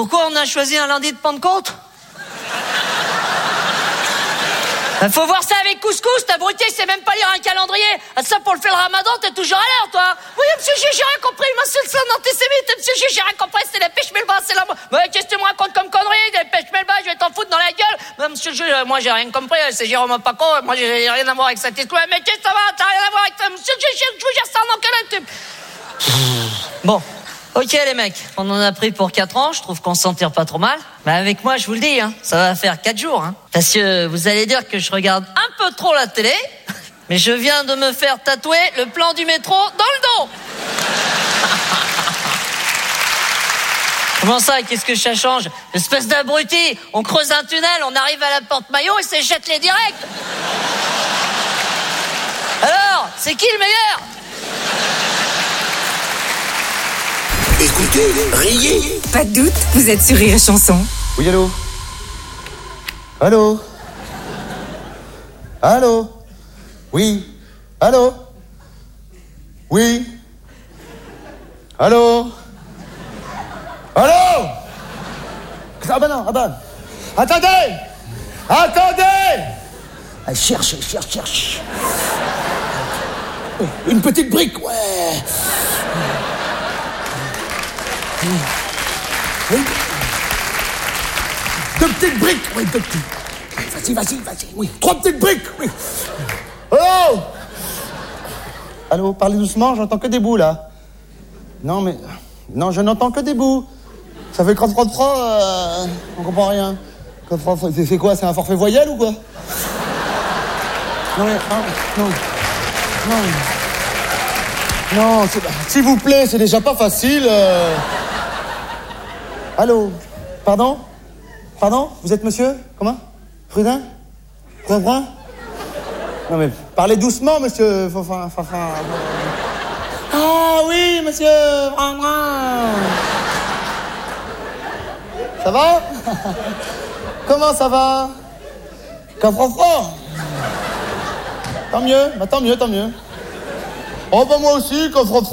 Pourquoi on a choisi un lundi de Pentecôte? Faut voir ça avec couscous, t'abruti, c'est même pas lire un calendrier. Ça, pour le faire le ramadan, t'es toujours à l'heure, toi. Oui, monsieur, j'ai rien compris, moi, c'est un antisémite. Monsieur, j'ai rien compris, c'est la pêche melba, c'est la... Mais qu'est-ce que tu me racontes comme connerie? Des pêches melba, je vais t'en foutre dans la gueule. Mais monsieur, moi, j'ai rien compris, c'est Jérôme Paco, moi, j'ai rien à voir avec cette histoire. Mais qu'est-ce que ça va? T'as rien à voir avec ça? Monsieur, je vous gère ça en enquête. Bon. Ok les mecs, on en a pris pour 4 ans, je trouve qu'on s'en tire pas trop mal. Mais avec moi, je vous le dis, ça va faire 4 jours. Parce que vous allez dire que je regarde un peu trop la télé, mais je viens de me faire tatouer le plan du métro dans le dos. Comment ça, qu'est-ce que ça change? Espèce d'abruti, on creuse un tunnel, on arrive à la porte maillot et c'est jette les directs. Alors, c'est qui le meilleur? Écoutez, riez. Pas de doute, vous êtes sur Rire et Chanson. Oui, allô? Allô? Allô? Oui? Allô? Oui? Allô? Allô? Ah bah non, ah bah... Attendez! Attendez! Ah, cherche. Une petite brique, ouais. Oui. 2 petites briques, oui, 2 petites. Vas-y, oui. 3 petites briques, oui. Allô? Allô, parlez doucement, j'entends que des bouts, là. Non, mais... Non, je n'entends que des bouts. Ça fait crotte, on comprend rien. C'est quoi, c'est un forfait voyelle ou quoi? Non, mais... Non, s'il vous plaît, c'est déjà pas facile. Allô? Pardon? Vous êtes monsieur? Comment? Prudin? Non mais, parlez doucement, monsieur. Ah oui, monsieur. Ça va? Comment ça va? Tant mieux. Oh bah moi aussi,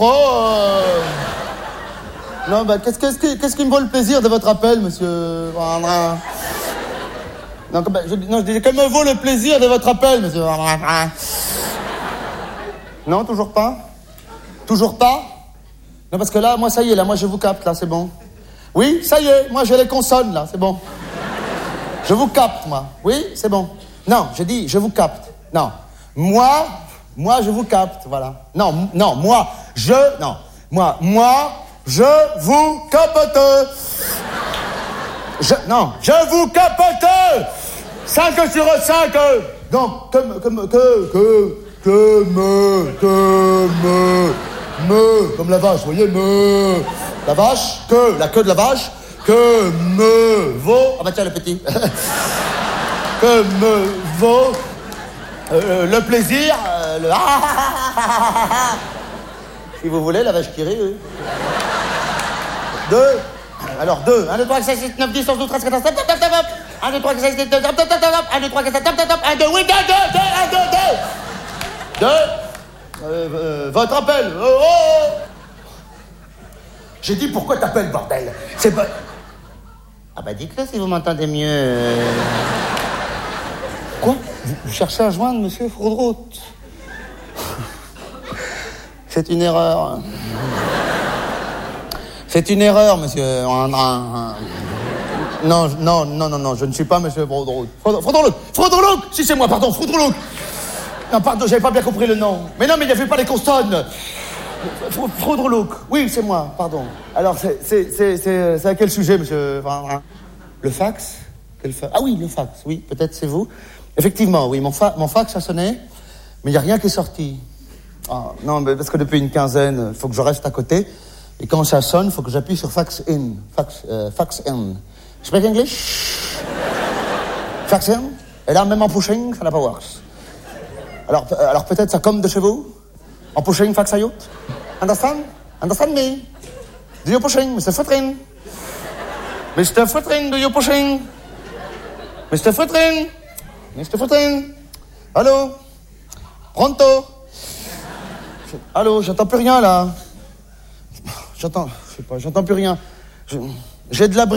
Non, bah qu'est-ce qui me vaut le plaisir de votre appel, monsieur? Non, je dis que me vaut le plaisir de votre appel, monsieur? Non, toujours pas? Non, parce que là, moi, ça y est, là, moi, je vous capte, là, c'est bon. Oui, ça y est, moi, j'ai les consonnes, là, c'est bon. Je vous capte, moi. Oui, c'est bon. Non, je dis, je vous capte. Non. Moi, je vous capte, voilà. Non, moi, je vous capte. Je vous capte. 5 sur 5. Donc, comme la vache, vous voyez, la vache, la queue de la vache, que me vaut, ah bah tiens le petit, que me vaut le plaisir, si vous voulez, la vache qui rit, oui. 2, alors 2, 1, 2, 3, 4, 5, 6, 9, 10, 11, 12, 13, 14, 15, 16, 17, 1, 2, 3, 4, 5, 6, 7, 8, 1, 2, 3, 4, 5, 7, 8, 1, 2, oui, 2, votre appel. J'ai dit pourquoi t'appelles, bordel? C'est pas... Ah bah dites-le si vous m'entendez mieux. Quoi? Vous cherchez à joindre monsieur Froudrout? C'est une erreur. C'est une erreur, monsieur. Non, je ne suis pas monsieur Froudrout. Froudrout! Si, c'est moi, pardon, Froudrout. Non, pardon, j'avais pas bien compris le nom. Mais non, mais il n'y avait pas les consonnes. Froudrout. Oui, c'est moi, pardon. Alors, c'est à quel sujet, monsieur? Le fax? Ah oui, le fax, oui, peut-être c'est vous. Effectivement, oui, mon fax a sonné, mais il n'y a rien qui est sorti. Ah, non, mais parce que depuis une quinzaine, il faut que je reste à côté. Et quand ça sonne, il faut que j'appuie sur fax in. Fax in. Speak English? Fax in? Et là, même en pushing, ça n'a pas works. Alors peut-être ça comme de chez vous? En pushing, fax out? Understand? Understand me? Do you pushing? Mr. Futrin? Mr. Futrin, do you pushing? Mr. Futrin? Mr. Futrin? Allô? Pronto? Allô, j'entends plus rien, là. J'entends plus rien. J'ai de la